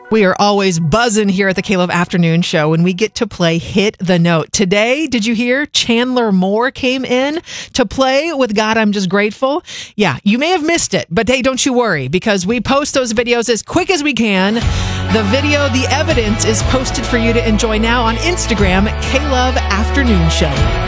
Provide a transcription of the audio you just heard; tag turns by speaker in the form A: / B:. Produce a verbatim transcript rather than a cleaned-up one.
A: We are always buzzing here at the K-Love Afternoon Show when we get to play Hit the Note. Today, did you hear Chandler Moore came in to play with God, I'm Just Grateful? Yeah, you may have missed it, but hey, don't you worry, because we post those videos as quick as we can. The video, the evidence is posted for you to enjoy now on Instagram, K-Love Afternoon Show.